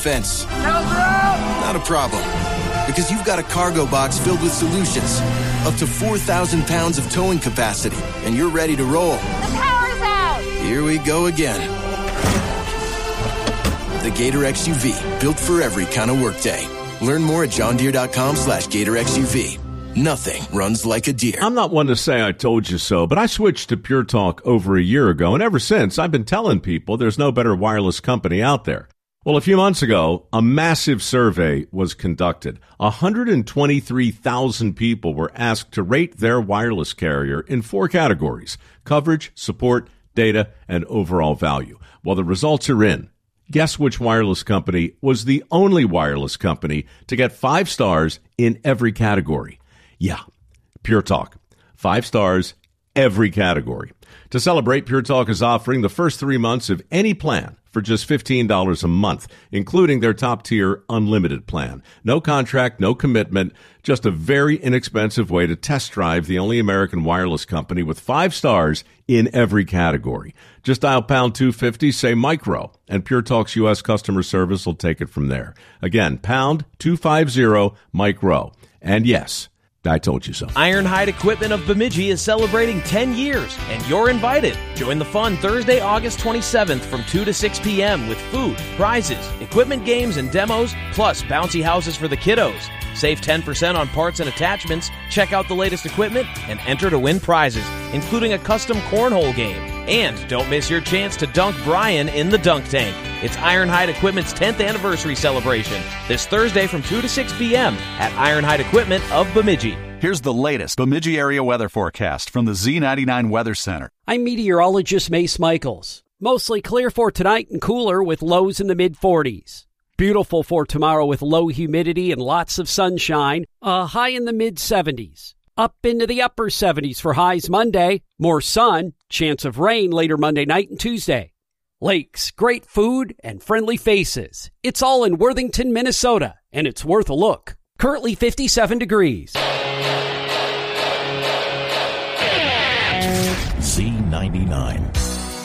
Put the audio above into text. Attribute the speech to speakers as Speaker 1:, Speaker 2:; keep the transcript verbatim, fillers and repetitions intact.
Speaker 1: fence. Not a problem. Because you've got a cargo box filled with solutions. Up to four thousand pounds of towing capacity. And you're ready to roll.
Speaker 2: The power's out!
Speaker 1: Here we go again. The Gator X U V. Built for every kind of workday. Learn more at johndeere.com slash Gator X U V. Nothing runs like a deer.
Speaker 3: I'm not one to say I told you so, but I switched to Pure Talk over a year ago, and ever since, I've been telling people there's no better wireless company out there. Well, a few months ago, a massive survey was conducted. one hundred twenty-three thousand people were asked to rate their wireless carrier in four categories: coverage, support, data, and overall value. Well, the results are in. Guess which wireless company was the only wireless company to get five stars in every category? Yeah, Pure Talk. Five stars, every category. To celebrate, Pure Talk is offering the first three months of any plan for just fifteen dollars a month, including their top-tier unlimited plan. No contract, no commitment, just a very inexpensive way to test drive the only American wireless company with five stars in every category. Just dial pound two fifty, say micro, and Pure Talk's U S customer service will take it from there. Again, pound two fifty, micro. And yes, I told you so.
Speaker 4: Ironhide Equipment of Bemidji is celebrating ten years, and you're invited. Join the fun Thursday, August twenty-seventh from two to six p.m. with food, prizes, equipment games, and demos, plus bouncy houses for the kiddos. Save ten percent on parts and attachments, check out the latest equipment, and enter to win prizes, including a custom cornhole game. And don't miss your chance to dunk Brian in the dunk tank. It's Ironhide Equipment's tenth anniversary celebration this Thursday from two to six p.m. at Ironhide Equipment of Bemidji.
Speaker 5: Here's the latest Bemidji area weather forecast from the Z ninety-nine Weather Center.
Speaker 6: I'm meteorologist Mace Michaels. Mostly clear for tonight and cooler with lows in the mid forties. Beautiful for tomorrow with low humidity and lots of sunshine, a high in the mid seventies. Up into the upper seventies for highs Monday. More sun, chance of rain later Monday night and Tuesday. Lakes, great food, and friendly faces. It's all in Worthington, Minnesota, and it's worth a look. Currently fifty-seven degrees.
Speaker 7: Z ninety-nine.